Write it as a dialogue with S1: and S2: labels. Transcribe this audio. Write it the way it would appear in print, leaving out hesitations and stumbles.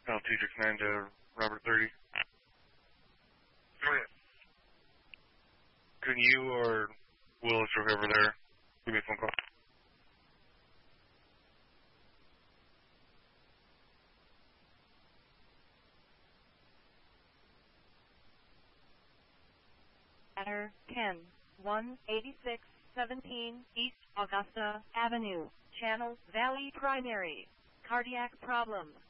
S1: T-Trix 9 to Robert 30.
S2: Go ahead.
S1: Can you or Willis or whoever there give me a phone call?
S3: Matter 10, 186, 17, East Augusta Avenue, Channel Valley Primary. Cardiac problem.